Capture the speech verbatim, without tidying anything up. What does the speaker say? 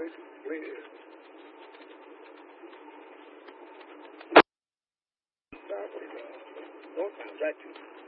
places to live. Sorry, uh, don't sound that too.